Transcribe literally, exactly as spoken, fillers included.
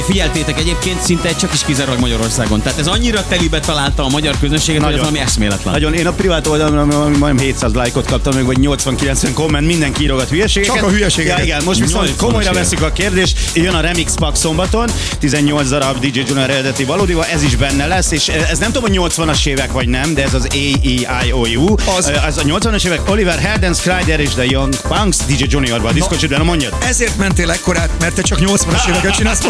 Figyeltétek, egyébként szinte csak is kizárólag Magyarországon. Tehát ez annyira telibe találta a magyar közönséget, hogy ez valami eszméletlen. Nagyon. Én a privát oldalon majdnem hétszáz lájkot kaptam, meg vagy nyolcvan-kilencven komment, mindenki írogat hülyeségeket. Csak a hülyeségeket. Ja, igen, most viszont komolyra veszik a kérdést. Jön a Remix Pack szombaton, tizennyolc darab dé dzsé Junior eredeti valódival, ez is benne lesz, és ez nem tudom, hogy nyolcvanas évek vagy nem, de ez az A E I O U. Az, az a nyolcvanas évek, Oliver Heldens, Kryder és The Young Punks dé dzsé Juniorban, a diszkosítben, mondjad. Ezért mentél ekkorát, mert te csak nyolcvanas éveket csinálsz.